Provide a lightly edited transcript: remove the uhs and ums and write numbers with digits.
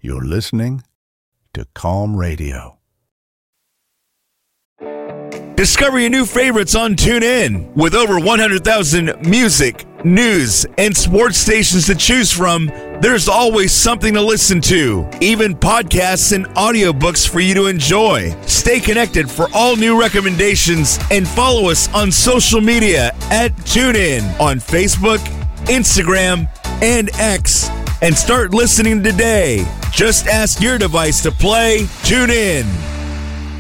You're listening to Calm Radio. Discover your new favorites on TuneIn. With over 100,000 music, news, and sports stations to choose from, there's always something to listen to. Even podcasts and audiobooks for you to enjoy. Stay connected for all new recommendations and follow us on social media at TuneIn on Facebook, Instagram, and X. And start listening today. Just ask your device to play TuneIn.